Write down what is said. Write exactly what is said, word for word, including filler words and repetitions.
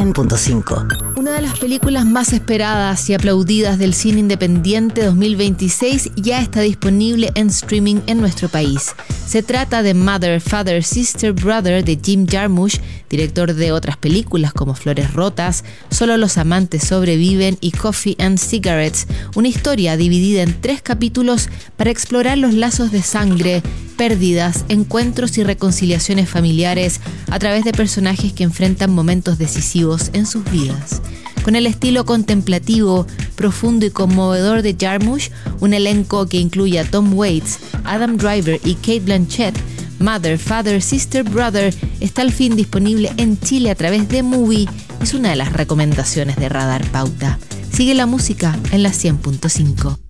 cien punto cinco. Una de las películas más esperadas y aplaudidas del cine independiente dos mil veintiséis ya está disponible en streaming en nuestro país. Se trata de Mother, Father, Sister, Brother de Jim Jarmusch, director de otras películas como Flores Rotas, Solo los amantes sobreviven y Coffee and Cigarettes, una historia dividida en tres capítulos para explorar los lazos de sangre, pérdidas, encuentros y reconciliaciones familiares a través de personajes que enfrentan momentos decisivos en sus vidas. Con el estilo contemplativo, profundo y conmovedor de Jarmusch, un elenco que incluye a Tom Waits, Adam Driver y Cate Blanchett, Mother, Father, Sister, Brother está al fin disponible en Chile a través de Movie. Es una de las recomendaciones de Radar Pauta. Sigue la música en la cien punto cinco.